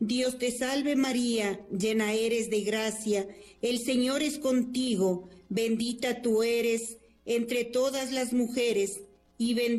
Dios te salve María, llena eres de gracia, el Señor es contigo, bendita tú eres entre todas las mujeres, y bendito